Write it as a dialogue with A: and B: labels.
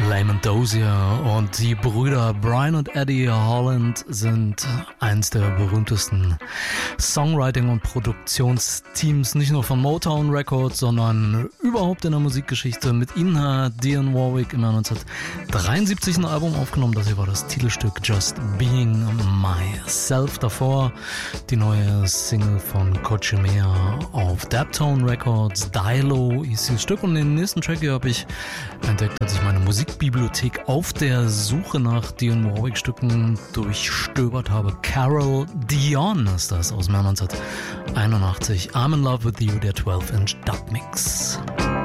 A: Layman Dozier und die Brüder Brian und Eddie Holland sind eins der berühmtesten Songwriting- und Produktionsteams, nicht nur von Motown Records, sondern überhaupt in der Musikgeschichte. Mit ihnen hat Dionne Warwick im Jahr 1973 ein Album aufgenommen. Das hier war das Titelstück Just Being Myself. Davor die neue Single von Cochimea auf Daptone Records. Dilo hieß dieses Stück und den nächsten Track hier habe ich entdeckt, als ich meine Musikbibliothek auf der Suche nach Dionne Warwick-Stücken durchstöbert habe. Carol Dion ist das aus dem Jahr 1981. I'm in Love with You, der 12-inch Dub-Mix.